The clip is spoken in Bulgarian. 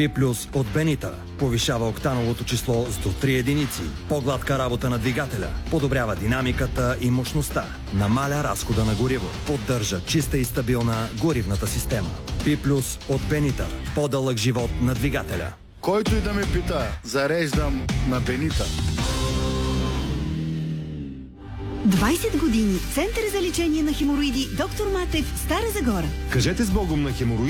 Пи плюс от Бенита повишава октановото число с до 3 единици. По-гладка работа на двигателя. Подобрява динамиката и мощността. Намаля разхода на гориво. Поддържа чиста и стабилна горивната система. Пи плюс от Бенита. По-дълъг живот на двигателя. Който и да ме пита, зареждам на Бенита. 20 години. Център за лечение на хемороиди Доктор Матев, Стара Загора. Кажете с Богом на хемороиди